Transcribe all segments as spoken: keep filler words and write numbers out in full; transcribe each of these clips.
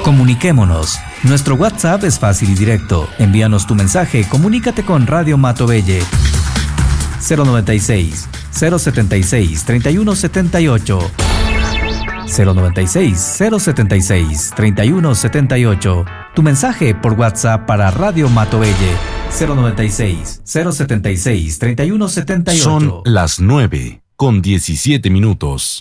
Comuniquémonos. Nuestro WhatsApp es fácil y directo. Envíanos tu mensaje, comunícate con Radio Matovelle. cero noventa y seis, cero setenta y seis, treinta y uno setenta y ocho. cero noventa y seis, cero setenta y seis, treinta y uno setenta y ocho. Tu mensaje por WhatsApp para Radio Matovelle. cero noventa y seis, cero setenta y seis, treinta y uno setenta y ocho. Son las nueve con diecisiete minutos.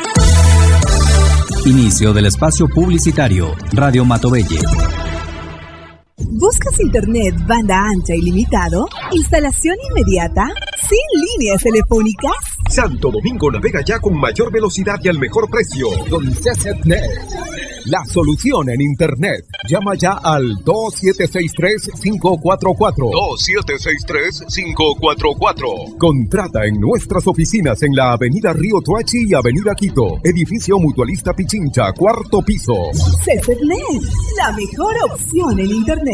Inicio del espacio publicitario. Radio Matovelle. ¿Buscas internet banda ancha ilimitado? ¿Instalación inmediata? ¿Sin líneas telefónicas? Santo Domingo navega ya con mayor velocidad y al mejor precio. Con CCnet, la solución en internet. Llama ya al dos siete seis tres, cinco cuatro cuatro. dos siete seis tres, cinco cuatro cuatro. Contrata en nuestras oficinas en la avenida Río Tuachi y avenida Quito. Edificio Mutualista Pichincha, cuarto piso. CCnet, la mejor opción en internet.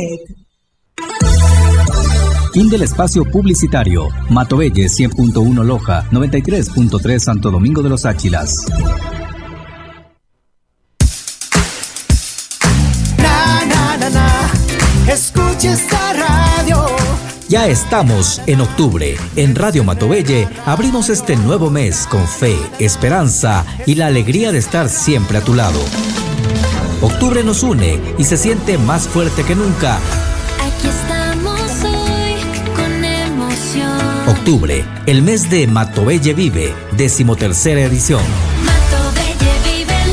Fin del espacio publicitario. Matovelle cien punto uno Loja, noventa y tres punto tres Santo Domingo de los Áchilas. Na, na, na, na. Escucha esta radio. Ya estamos en octubre. En Radio Matovelle abrimos este nuevo mes con fe, esperanza y la alegría de estar siempre a tu lado. Octubre nos une y se siente más fuerte que nunca. Aquí estamos hoy con emoción. Octubre, el mes de Matovelle Vive, decimotercera edición. Matovelle Vive el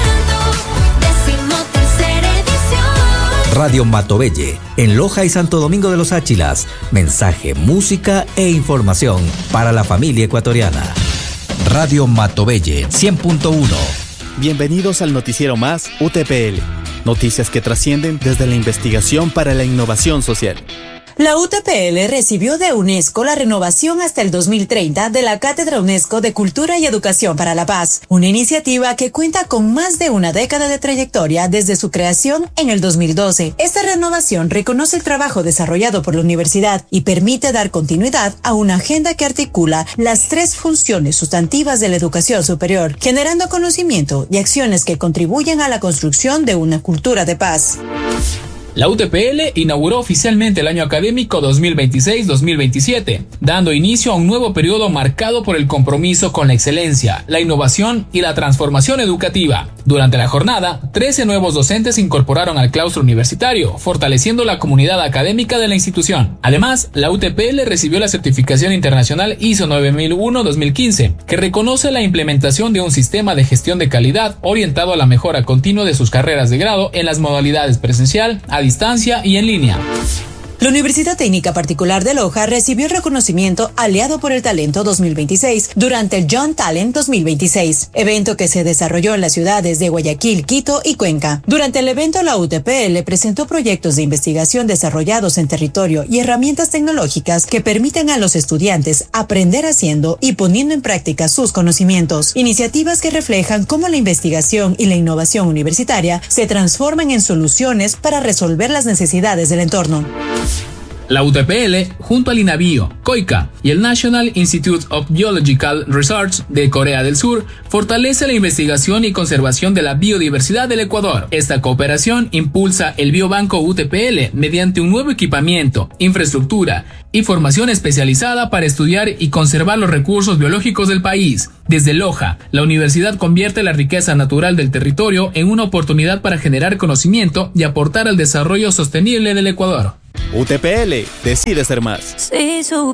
evento, decimotercera edición. Radio Matovelle, en Loja y Santo Domingo de los Áchilas. Mensaje, música e información para la familia ecuatoriana. Radio Matovelle cien punto uno. Bienvenidos al noticiero más U T P L. Noticias que trascienden desde la investigación para la innovación social. La U T P L recibió de UNESCO la renovación hasta el dos mil treinta de la Cátedra UNESCO de Cultura y Educación para la Paz, una iniciativa que cuenta con más de una década de trayectoria desde su creación en el dos mil doce. Esta renovación reconoce el trabajo desarrollado por la universidad y permite dar continuidad a una agenda que articula las tres funciones sustantivas de la educación superior, generando conocimiento y acciones que contribuyen a la construcción de una cultura de paz. La U T P L inauguró oficialmente el año académico dos mil veintiséis dos mil veintisiete, dando inicio a un nuevo periodo marcado por el compromiso con la excelencia, la innovación y la transformación educativa. Durante la jornada, trece nuevos docentes se incorporaron al claustro universitario, fortaleciendo la comunidad académica de la institución. Además, la U T P L recibió la certificación internacional I S O nueve mil uno dos mil quince, que reconoce la implementación de un sistema de gestión de calidad orientado a la mejora continua de sus carreras de grado en las modalidades presencial, a distancia y en línea. La Universidad Técnica Particular de Loja recibió el reconocimiento Aliado por el Talento dos mil veintiséis durante el Young Talent dos mil veintiséis, evento que se desarrolló en las ciudades de Guayaquil, Quito y Cuenca. Durante el evento, la U T P L presentó proyectos de investigación desarrollados en territorio y herramientas tecnológicas que permiten a los estudiantes aprender haciendo y poniendo en práctica sus conocimientos. Iniciativas que reflejan cómo la investigación y la innovación universitaria se transforman en soluciones para resolver las necesidades del entorno. La U T P L, junto al INABIO, COICA y el National Institute of Geological Research de Corea del Sur, fortalece la investigación y conservación de la biodiversidad del Ecuador. Esta cooperación impulsa el Biobanco U T P L mediante un nuevo equipamiento, infraestructura y formación especializada para estudiar y conservar los recursos biológicos del país. Desde Loja, la universidad convierte la riqueza natural del territorio en una oportunidad para generar conocimiento y aportar al desarrollo sostenible del Ecuador. U T P L decide ser más. Si